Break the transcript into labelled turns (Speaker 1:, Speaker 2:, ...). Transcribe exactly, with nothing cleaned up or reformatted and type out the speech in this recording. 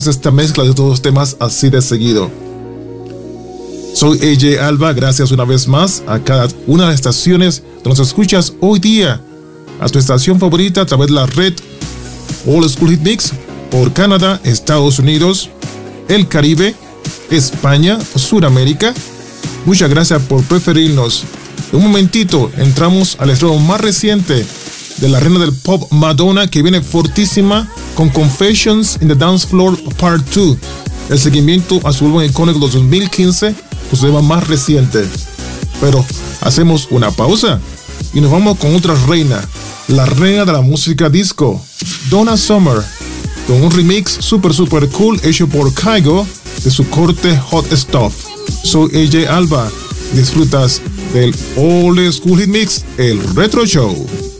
Speaker 1: esta mezcla de todos los temas así de seguido. Soy A J Alba, gracias una vez más a cada una de las estaciones donde nos escuchas hoy día, a tu estación favorita a través de la red All School Hit Mix por Canadá, Estados Unidos, el Caribe, España, Sudamérica. Muchas gracias por preferirnos. En un momentito entramos al estreno más reciente de la reina del pop Madonna, que viene fortísima con Confessions in the Dance Floor Part dos, el seguimiento a su álbum icónico de dos mil quince, con su tema más reciente. Pero hacemos una pausa y nos vamos con otra reina, la reina de la música disco, Donna Summer, con un remix super super cool hecho por Kygo de su corte Hot Stuff. Soy A J Alba, disfrutas del All School Hit Mix, el Retro Show.